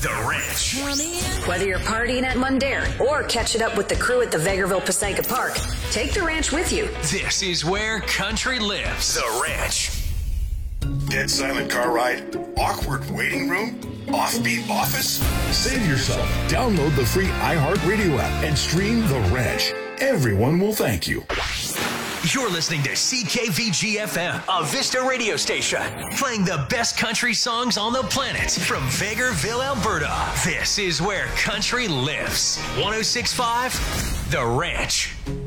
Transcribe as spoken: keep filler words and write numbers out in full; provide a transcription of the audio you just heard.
The Ranch. Whether you're partying at Mundare or catching up with the crew at the Vegreville Passaica Park, take the ranch with you. This is where country lives. The Ranch. Dead silent car ride? Awkward waiting room? Offbeat office? Save yourself. Download the free iHeartRadio app and stream The Ranch. Everyone will thank you. You're listening to C K V G F M, a Vista radio station, playing the best country songs on the planet from Vegreville, Alberta. This is where country lives. one oh six point five, The Ranch.